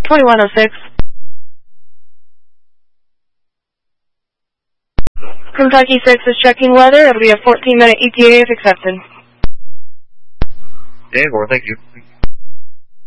2106. Kentucky 6 is checking weather. It'll be a 14-minute ETA if accepted. Danvor, thank you.